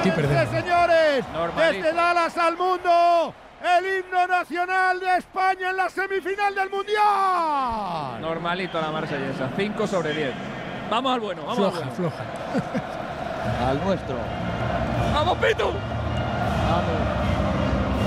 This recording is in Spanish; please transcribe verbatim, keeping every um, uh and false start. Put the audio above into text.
Aquí perdemos. señores, Normalito. desde Dallas al mundo, el himno nacional de España en la semifinal del Mundial. Normalito la marsellesa, cinco sobre diez. Vamos al bueno, vamos Floja, al bueno. floja. Al nuestro. ¡Vamos, Pitu! Vamos.